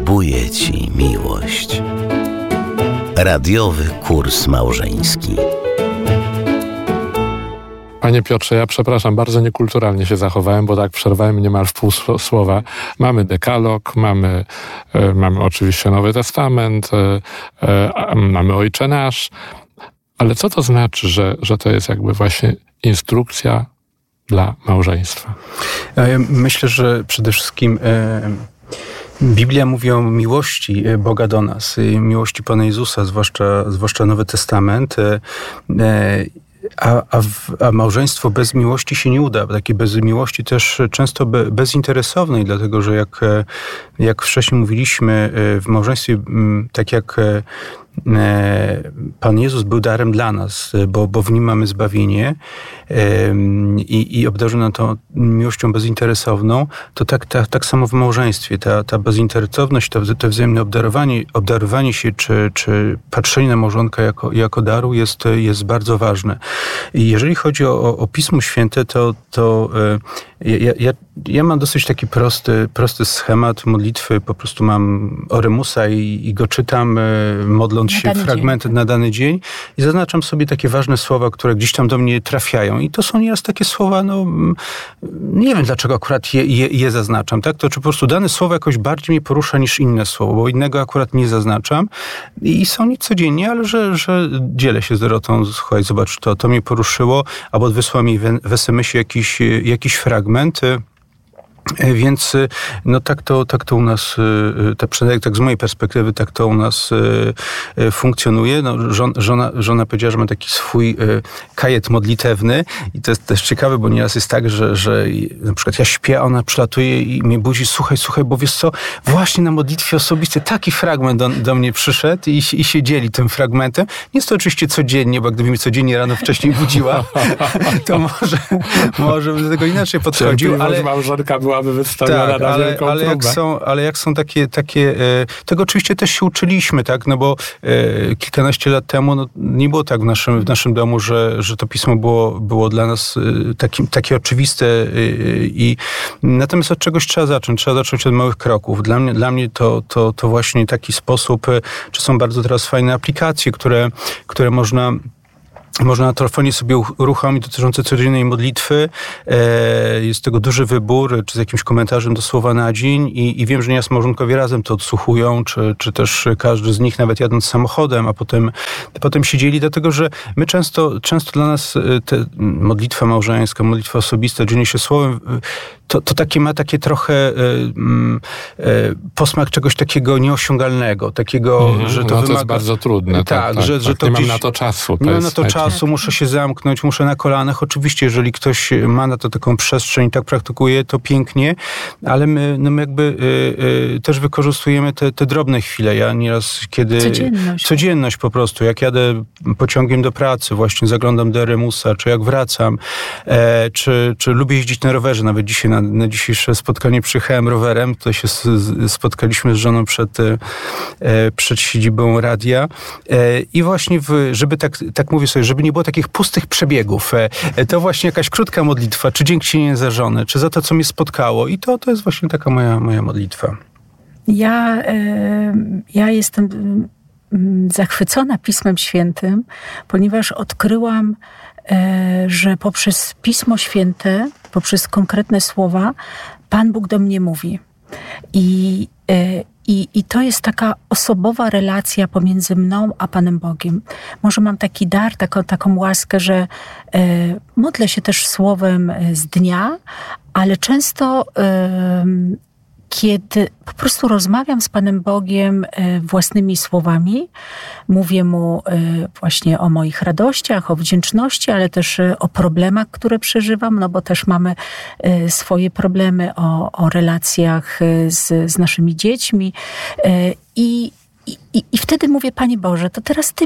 ślubuję Ci miłość. Radiowy kurs małżeński. Panie Piotrze, ja przepraszam, bardzo niekulturalnie się zachowałem, bo tak przerwałem niemal w pół słowa. Mamy dekalog, mamy oczywiście Nowy Testament, mamy Ojcze Nasz, ale co to znaczy, że to jest jakby właśnie instrukcja dla małżeństwa? Ja myślę, że przede wszystkim Biblia mówi o miłości Boga do nas, miłości Pana Jezusa, zwłaszcza Nowy Testament. A małżeństwo bez miłości się nie uda. Takie bez miłości też często bezinteresownej, dlatego że jak wcześniej mówiliśmy, w małżeństwie, tak jak Pan Jezus był darem dla nas, bo w Nim mamy zbawienie i obdarzył nas tą miłością bezinteresowną, to tak samo w małżeństwie. Ta bezinteresowność, to wzajemne obdarowanie się, czy patrzenie na małżonka jako daru jest bardzo ważne. I jeżeli chodzi o Pismo Święte, to ja mam dosyć taki prosty schemat modlitwy. Po prostu mam Oremusa i go czytam, modląc się fragmenty na dany dzień i zaznaczam sobie takie ważne słowa, które gdzieś tam do mnie trafiają. I to są nieraz takie słowa, nie wiem dlaczego akurat je zaznaczam, tak? To czy po prostu dane słowo jakoś bardziej mnie porusza niż inne słowo, bo innego akurat nie zaznaczam. I są nie codziennie, ale że dzielę się z Dorotą, słuchaj, zobacz, to mnie poruszyło, albo wysłał mi w SMS-ie jakiś fragment. Więc tak to u nas, przynajmniej tak z mojej perspektywy, tak to u nas funkcjonuje. Żona powiedziała, że ma taki swój kajet modlitewny i to jest też ciekawe, bo nieraz jest tak, że na przykład ja śpię, a ona przylatuje i mnie budzi, słuchaj, bo wiesz co, właśnie na modlitwie osobistej taki fragment do mnie przyszedł i się dzieli tym fragmentem. Nie jest to oczywiście codziennie, bo gdyby mnie codziennie rano wcześniej budziła, to może bym do tego inaczej podchodził, ale małżonka byłaby wystawiona na wielką próbę. Ale jak są takie tego oczywiście też się uczyliśmy, tak, no bo kilkanaście lat temu nie było tak w naszym domu, że to pismo było dla nas takie oczywiste i natomiast od czegoś trzeba zacząć od małych kroków. Dla mnie to właśnie taki sposób, czy są bardzo teraz fajne aplikacje, które można na telefonie sobie uruchomić dotyczące codziennej modlitwy. Jest tego duży wybór, czy z jakimś komentarzem do słowa na dzień i wiem, że nieraz małżonkowie razem to odsłuchują, czy też każdy z nich nawet jadąc samochodem, a potem się dzieli, dlatego że my często dla nas modlitwa małżeńska, modlitwa osobista, dzielenie się słowem, to ma takie trochę posmak czegoś takiego nieosiągalnego, takiego, że to wymaga... To jest bardzo trudne. Tak. Że to nie gdzieś... mam na to czasu. Nie mam na to czasu, muszę się zamknąć, muszę na kolanach. Oczywiście, jeżeli ktoś ma na to taką przestrzeń, tak praktykuje, to pięknie, ale my jakby też wykorzystujemy te drobne chwile. Ja nieraz, kiedy... Codzienność po prostu. Jak jadę pociągiem do pracy, właśnie zaglądam do Eremusa, czy jak wracam, czy lubię jeździć na rowerze. Nawet dzisiaj na dzisiejsze spotkanie przyjechałem rowerem, to się spotkaliśmy z żoną przed siedzibą radia i właśnie żeby tak mówię sobie, żeby nie było takich pustych przebiegów, to właśnie jakaś krótka modlitwa, czy dziękczynienie za żonę, czy za to, co mnie spotkało i to jest właśnie taka moja modlitwa. Ja jestem zachwycona Pismem Świętym, ponieważ odkryłam, że poprzez Pismo Święte, poprzez konkretne słowa, Pan Bóg do mnie mówi. I to jest taka osobowa relacja pomiędzy mną a Panem Bogiem. Może mam taki dar, taką łaskę, że modlę się też słowem z dnia, ale często kiedy po prostu rozmawiam z Panem Bogiem własnymi słowami, mówię Mu właśnie o moich radościach, o wdzięczności, ale też o problemach, które przeżywam, no bo też mamy swoje problemy, o relacjach z naszymi dziećmi. I wtedy mówię, Panie Boże, to teraz Ty mi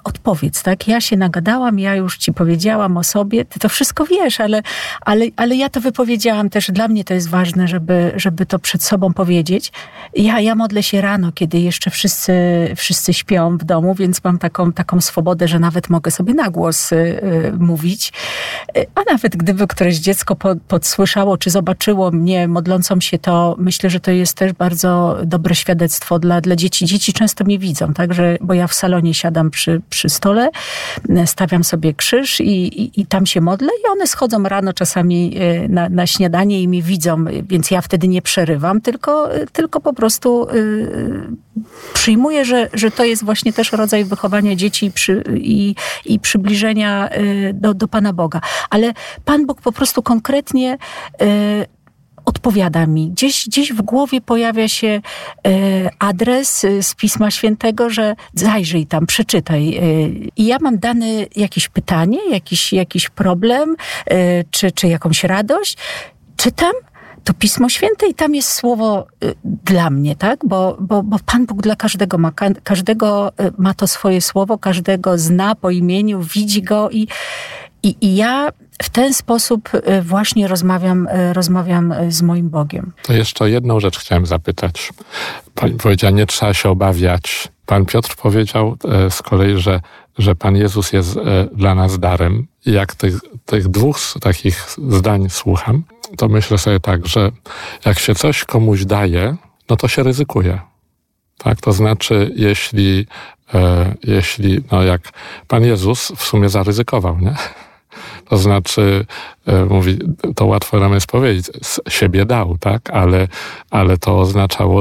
odpowiedz, tak? Ja się nagadałam, ja już ci powiedziałam o sobie, ty to wszystko wiesz, ale ja to wypowiedziałam też. Dla mnie to jest ważne, żeby to przed sobą powiedzieć. Ja modlę się rano, kiedy jeszcze wszyscy śpią w domu, więc mam taką swobodę, że nawet mogę sobie na głos mówić. A nawet gdyby któreś dziecko podsłyszało, czy zobaczyło mnie modlącą się, to myślę, że to jest też bardzo dobre świadectwo dla dzieci. Dzieci często mnie widzą, tak? Bo ja w salonie siadam przy stole, stawiam sobie krzyż i tam się modlę i one schodzą rano czasami na śniadanie i mnie widzą, więc ja wtedy nie przerywam, tylko po prostu przyjmuję, że to jest właśnie też rodzaj wychowania dzieci i przybliżenia do Pana Boga. Ale Pan Bóg po prostu konkretnie odpowiada mi. Gdzieś w głowie pojawia się adres z Pisma Świętego, że zajrzyj tam, przeczytaj. I ja mam dane jakieś pytanie, jakiś problem, czy jakąś radość. Czytam to Pismo Święte i tam jest słowo dla mnie, tak? Bo Pan Bóg dla każdego każdego ma to swoje słowo, każdego zna po imieniu, widzi go i ja w ten sposób właśnie rozmawiam z moim Bogiem. To jeszcze jedną rzecz chciałem zapytać. Pani powiedziała, nie trzeba się obawiać. Pan Piotr powiedział z kolei, że Pan Jezus jest dla nas darem. I jak tych dwóch takich zdań słucham, to myślę sobie tak, że jak się coś komuś daje, no to się ryzykuje. Tak? To znaczy, jeśli jak Pan Jezus w sumie zaryzykował, nie? To znaczy, mówi, to łatwo nam jest powiedzieć, z siebie dał, tak? Ale to oznaczało,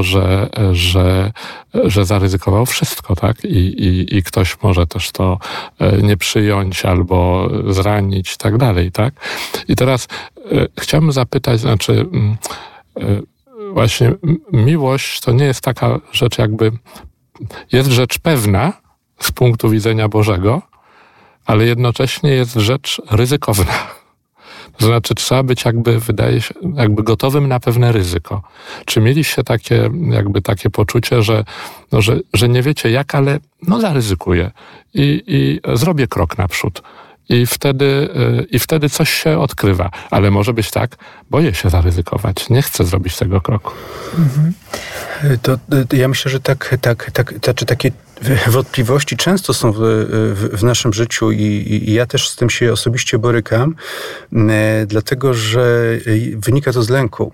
że zaryzykował wszystko, tak? I ktoś może też to nie przyjąć albo zranić i tak dalej, tak? I teraz chciałbym zapytać, właśnie miłość to nie jest taka rzecz jest rzecz pewna z punktu widzenia Bożego, ale jednocześnie jest rzecz ryzykowna. To znaczy trzeba być wydaje się, gotowym na pewne ryzyko. Czy mieliście takie poczucie, że nie wiecie jak, ale zaryzykuję i zrobię krok naprzód. I wtedy coś się odkrywa. Ale może być tak, boję się zaryzykować, nie chcę zrobić tego kroku. Mhm. To ja myślę, że takie wątpliwości często są w naszym życiu i ja też z tym się osobiście borykam, dlatego, że wynika to z lęku.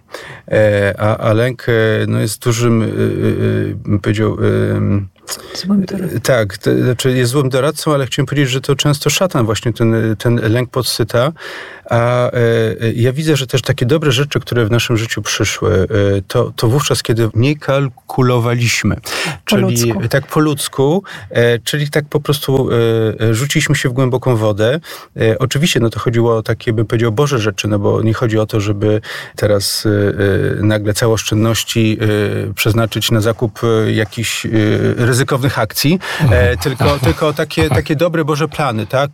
A lęk jest dużym, bym powiedział, złym doradcą. Tak, jest złym doradcą, ale chciałem powiedzieć, że to często szatan właśnie ten lęk podsyta. A ja widzę, że też takie dobre rzeczy, które w naszym życiu przyszły, to wówczas, kiedy nie kalkulowaliśmy. Czyli tak po ludzku, czyli tak po prostu rzuciliśmy się w głęboką wodę. Oczywiście to chodziło o takie, bym powiedział, Boże rzeczy, bo nie chodzi o to, żeby teraz nagle całe oszczędności przeznaczyć na zakup jakichś ryzykownych akcji, tylko takie dobre Boże plany, tak?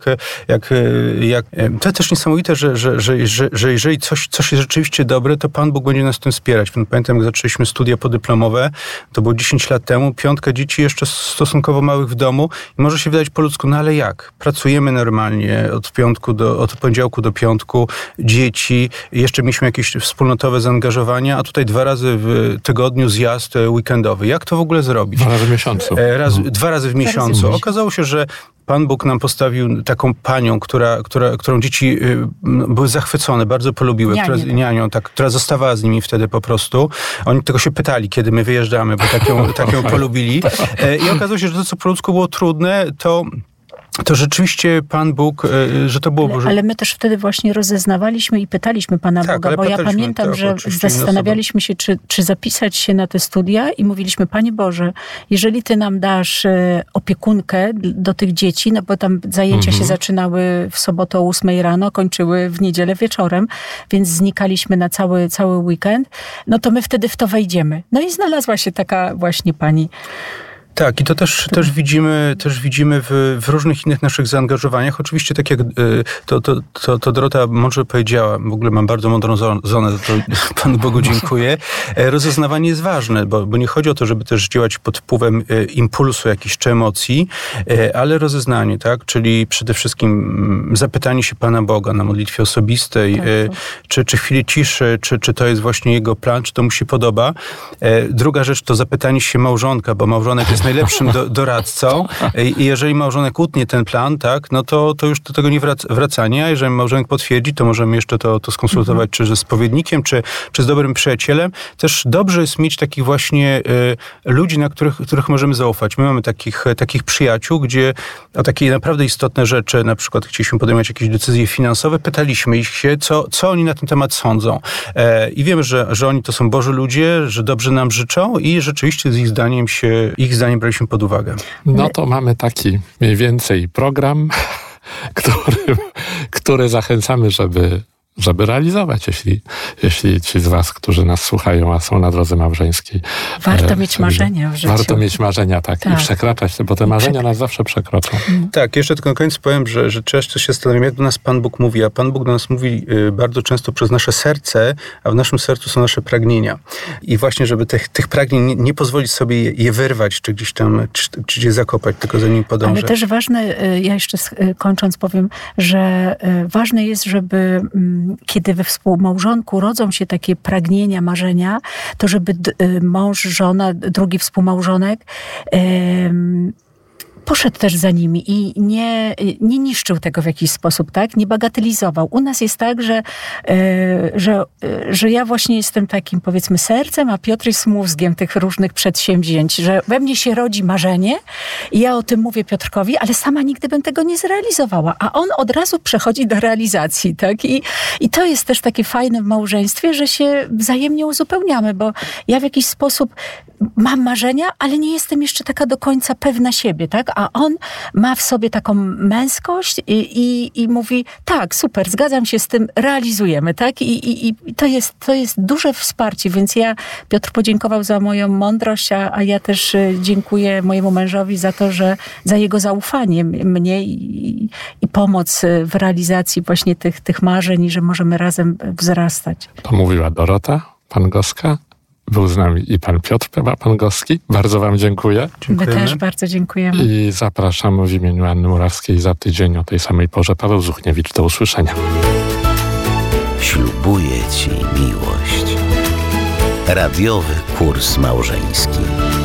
To też niesamowite, że jeżeli coś jest rzeczywiście dobre, to Pan Bóg będzie nas w tym wspierać. Pamiętam, jak zaczęliśmy studia podyplomowe, to było 10 lat temu, 5 dzieci jeszcze stosunkowo małych w domu i może się wydać po ludzku, ale jak? Pracujemy normalnie od poniedziałku do piątku, dzieci, jeszcze mieliśmy jakieś wspólnotowe zaangażowania, a tutaj 2 razy w tygodniu zjazd weekendowy. Jak to w ogóle zrobić? 2 razy w miesiącu. 2 razy w miesiącu. Okazało się, że Pan Bóg nam postawił taką panią, którą dzieci były zachwycone, bardzo polubiły, która zostawała z nimi wtedy po prostu. Oni tego się pytali, kiedy my wyjeżdżamy, bo tak ją polubili. I okazało się, że to, co po ludzku było trudne, to rzeczywiście Pan Bóg, że to było... Ale my też wtedy właśnie rozeznawaliśmy i pytaliśmy Pana Boga, bo ja pamiętam, że zastanawialiśmy się, czy zapisać się na te studia i mówiliśmy, Panie Boże, jeżeli Ty nam dasz opiekunkę do tych dzieci, bo tam zajęcia się zaczynały w sobotę o 8 rano, kończyły w niedzielę wieczorem, więc znikaliśmy na cały weekend, to my wtedy w to wejdziemy. I znalazła się taka właśnie pani. Tak, i to też widzimy w różnych innych naszych zaangażowaniach. Oczywiście, tak jak to Dorota mądrze powiedziała, w ogóle mam bardzo mądrą zonę, za to Panu Bogu dziękuję. Rozeznawanie jest ważne, bo nie chodzi o to, żeby też działać pod wpływem impulsu jakichś czy emocji, ale rozeznanie, tak? Czyli przede wszystkim zapytanie się Pana Boga na modlitwie osobistej, czy w chwili ciszy, czy to jest właśnie Jego plan, czy to mu się podoba. Druga rzecz to zapytanie się małżonka, bo małżonek jest najlepszym doradcą i jeżeli małżonek utnie ten plan, tak, no to już do tego nie wracanie, a jeżeli małżonek potwierdzi, to możemy jeszcze to skonsultować czy ze spowiednikiem, czy z dobrym przyjacielem. Też dobrze jest mieć takich właśnie ludzi, na których możemy zaufać. My mamy takich przyjaciół, gdzie o takie naprawdę istotne rzeczy, na przykład chcieliśmy podejmować jakieś decyzje finansowe, pytaliśmy ich się, co oni na ten temat sądzą. I wiemy, że oni to są Boży ludzie, że dobrze nam życzą i rzeczywiście z ich zdaniem braliśmy pod uwagę. No to mamy taki mniej więcej program, który zachęcamy, żeby realizować, jeśli ci z was, którzy nas słuchają, a są na drodze małżeńskiej. Warto mieć marzenia w życiu. Warto mieć marzenia, tak. I przekraczać, bo te marzenia nas zawsze przekroczą. Tak, jeszcze tylko na koniec powiem, że często się zastanawiam, jak do nas Pan Bóg mówi, a Pan Bóg do nas mówi bardzo często przez nasze serce, a w naszym sercu są nasze pragnienia. I właśnie, żeby tych pragnień nie pozwolić sobie je wyrwać, czy gdzieś tam, czy je zakopać, tylko za nim podążać. Ale też ważne, ja jeszcze kończąc powiem, że ważne jest, żeby kiedy we współmałżonku rodzą się takie pragnienia, marzenia, to żeby mąż, żona, drugi współmałżonek poszedł też za nimi i nie niszczył tego w jakiś sposób, tak? Nie bagatelizował. U nas jest tak, że ja właśnie jestem takim, powiedzmy, sercem, a Piotr jest mózgiem tych różnych przedsięwzięć, że we mnie się rodzi marzenie i ja o tym mówię Piotrkowi, ale sama nigdy bym tego nie zrealizowała, a on od razu przechodzi do realizacji, tak? I to jest też takie fajne w małżeństwie, że się wzajemnie uzupełniamy, bo ja w jakiś sposób mam marzenia, ale nie jestem jeszcze taka do końca pewna siebie, tak? A on ma w sobie taką męskość i mówi, tak, super, zgadzam się z tym, realizujemy, tak? I to jest duże wsparcie, więc Piotr podziękował za moją mądrość, a ja też dziękuję mojemu mężowi za jego zaufanie mnie i pomoc w realizacji właśnie tych marzeń i że możemy razem wzrastać. To mówiła Dorota Pangowska. Był z nami i pan Piotr Pangowski. Bardzo wam dziękuję. My też bardzo dziękujemy. I zapraszam w imieniu Anny Murawskiej za tydzień o tej samej porze. Paweł Zuchniewicz, do usłyszenia. Ślubuję ci miłość. Radiowy kurs małżeński.